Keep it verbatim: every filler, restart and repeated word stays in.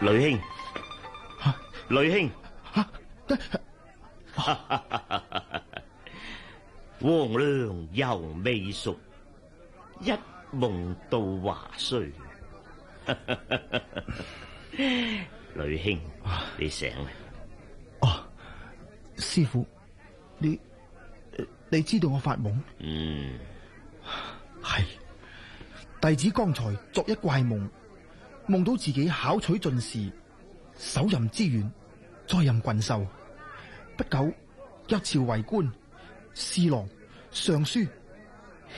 雷兄， 吓， 雷兄， 吓， 黃粱又未熟，一夢到華歲。雷兄，你醒啦？ 哦，師父，你你知道我發夢？ 嗯， 係弟子剛才作一怪夢，夢到自己考取進士，手任知縣，再任郡守，不久一朝為官，侍郎、尚書、